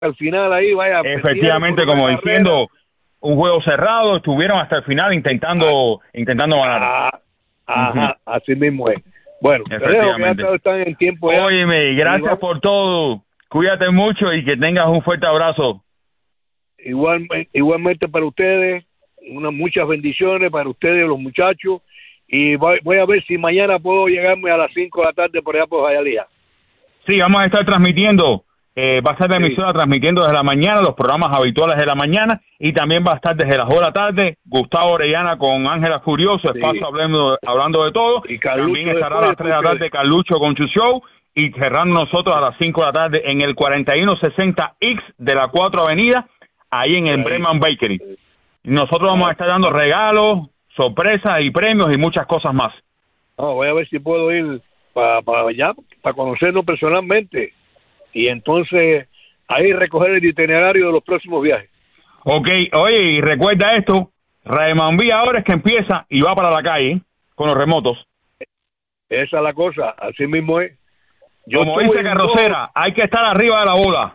al final ahí, vaya. Efectivamente, como diciendo, un juego cerrado, estuvieron hasta el final intentando ganar. Ajá, así mismo es. Bueno, te dejo que ya están en tiempo. Óyeme, gracias por todo. Cuídate mucho y que tengas un fuerte abrazo. Igualmente para ustedes, muchas bendiciones para ustedes, los muchachos. Y voy a ver si mañana puedo llegarme a las 5 de la tarde por allá por Hialeah. Sí, vamos a estar transmitiendo. Va a estar la emisora transmitiendo desde la mañana los programas habituales de la mañana y también va a estar desde las 2 de la tarde Gustavo Orellana con Ángela Furioso, espacio hablando de todo. Y también estará a las 3 de la tarde Carlucho con su show y cerrando nosotros a las 5 de la tarde en el 4160X de la 4 Avenida, ahí en el Bremen Bakery. Nosotros vamos a estar dando regalos, sorpresas y premios y muchas cosas más. Voy a ver si puedo ir para allá, para conocernos personalmente. Y entonces ahí recoger el itinerario de los próximos viajes. Ok, oye, y recuerda esto, Raymond ahora es que empieza y va para la calle con los remotos. Esa es la cosa, así mismo es. Como dice Carrocera, hay que estar arriba de la bola.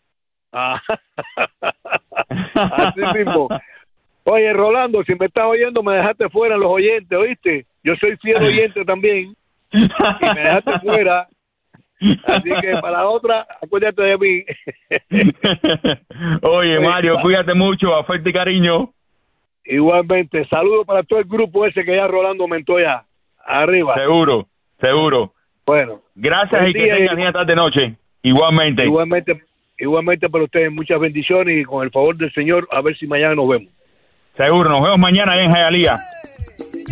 Así mismo. Oye, Rolando, si me estás oyendo, me dejaste fuera los oyentes, ¿oíste? Yo soy fiel oyente también y me dejaste fuera. Así que para la otra, acuérdate de mí. Oye, Mario, cuídate mucho, afecto y cariño. Igualmente, saludos para todo el grupo ese que ya Rolando mentó ya. Arriba. Seguro. Bueno. Gracias y que tengas día, tarde, noche. Igualmente para ustedes, muchas bendiciones y con el favor del Señor, a ver si mañana nos vemos. Seguro, nos vemos mañana en Hialeah.